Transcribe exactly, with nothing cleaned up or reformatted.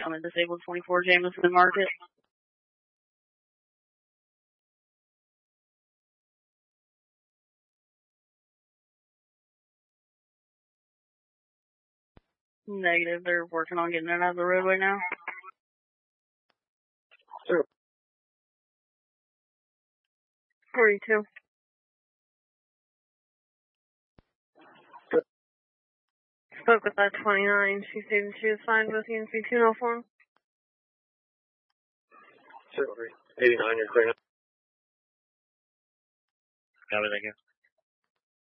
on the disabled twenty-four Jameson Market. Negative. They're working on getting it out of the roadway now. Sure. forty-two. Good. Spoke with that twenty-nine. She said she was fine with the N C two oh form. Sure. eighty-nine, you're clear now. Copy, thank you.